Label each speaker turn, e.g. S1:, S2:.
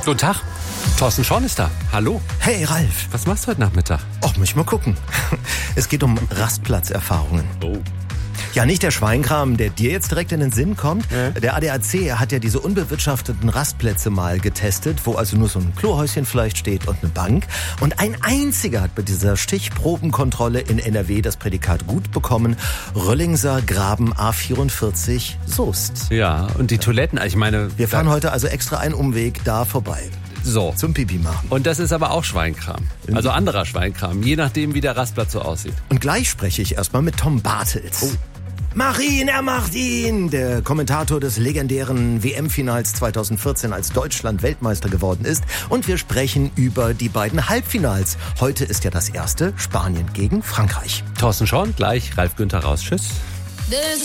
S1: Guten Tag. Thorsten Schorn ist da. Hallo.
S2: Hey Ralf.
S1: Was machst du heute Nachmittag?
S2: Och, muss ich mal gucken. Es geht um Rastplatzerfahrungen.
S1: Oh.
S2: Ja, nicht der Schweinkram, der dir jetzt direkt in den Sinn kommt. Der ADAC hat ja diese unbewirtschafteten Rastplätze mal getestet, wo also nur so ein Klohäuschen vielleicht steht und eine Bank. Und ein einziger hat bei dieser Stichprobenkontrolle in NRW das Prädikat gut bekommen. Röllingser Graben A44 Soest.
S1: Ja, und die Toiletten, ich meine...
S2: Wir fahren heute also extra einen Umweg da vorbei.
S1: So.
S2: Zum Pipi machen.
S1: Und das ist aber auch Schweinkram. Also anderer Schweinkram, je nachdem, wie der Rastplatz so aussieht.
S2: Und gleich spreche ich erstmal mit Tom Bartels.
S1: Oh.
S2: Mach ihn, er macht ihn! Der Kommentator des legendären WM-Finals 2014, als Deutschland Weltmeister geworden ist. Und wir sprechen über die beiden Halbfinals. Heute ist ja das erste, Spanien gegen Frankreich.
S1: Thorsten Schorn, gleich Ralf Günther raus. Tschüss.